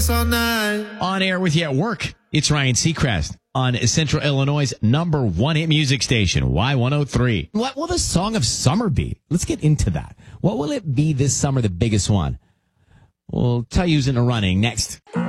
this all night. On air with you at work, it's Ryan Seacrest on Central Illinois' #1 hit music station, Y103. What will the song of summer be? Let's get into that. What will it be this summer, the biggest one? We'll tell you who's in the running next.